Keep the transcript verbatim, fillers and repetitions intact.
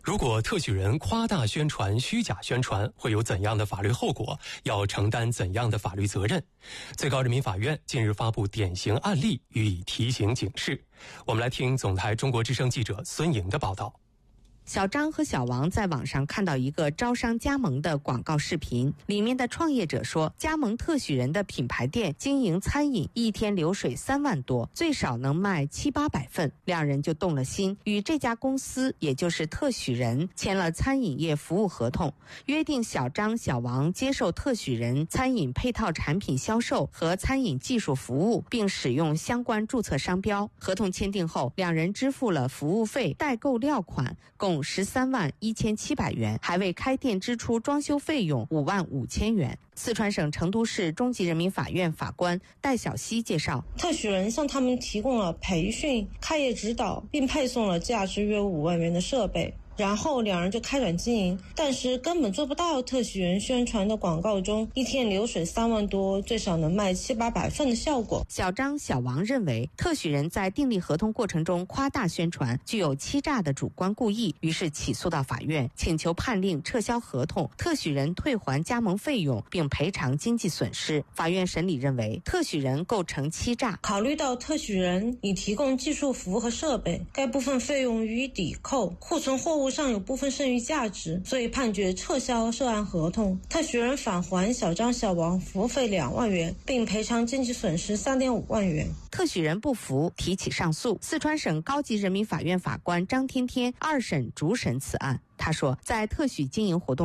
如果特许人夸大宣传、虚假宣传，会有怎样的法律后果？要承担怎样的法律责任？最高人民法院近日发布典型案例，予以提醒警示。我们来听总台中国之声记者孙莹的报道。 小张和小王在网上看到一个招商加盟的广告视频，里面的创业者说，加盟特许人的品牌店经营餐饮，一天流水三万多，最少能卖七八百份。两人就动了心，与这家公司，也就是特许人，签了餐饮业服务合同，约定小张、小王接受特许人餐饮配套产品销售和餐饮技术服务，并使用相关注册商标。合同签订后，两人支付了服务费、代购料款，共十三万一千七百元，还为开店支出装修费用五万五千元。四川省成都市中级人民法院法官戴晓西介绍， 特许人向他们提供了培训、开业指导，并配送了价值约五万元的设备。然后两人就开展经营，但是根本做不到特许人宣传的广告中一天流水三万多，最少能卖七八百份的效果。 小张、小王认为，特许人在订立合同过程中夸大宣传，具有欺诈的主观故意，于是起诉到法院，请求判令撤销合同，特许人退还加盟费用，并赔偿经济损失。法院审理认为，特许人构成欺诈。 考虑到特许人已提供技术服务和设备，该部分费用予以抵扣，库存货物上有部分剩余价值，所以判决撤销涉案合同。特许人返还小张、小王服务费两万元，并赔偿经济损失三点五万元。 特许人不服，提起上诉。四川省高级人民法院法官张天天二审主审此案。他说，在特许经营活动